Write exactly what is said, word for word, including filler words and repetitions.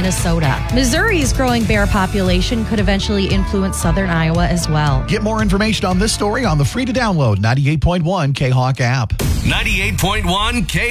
Minnesota. Missouri's growing bear population could eventually influence southern Iowa as well. Get more information on this story on the free-to-download ninety-eight point one K-Hawk app. ninety-eight point one K